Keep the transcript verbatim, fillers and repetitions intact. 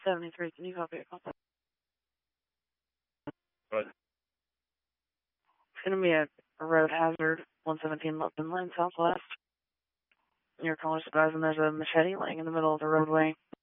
seventy-three, can you copy a call? But It's going to be a, a road hazard, one seventeen Lupton Lane Southwest. Your caller's advising there's a machete laying in the middle of the roadway.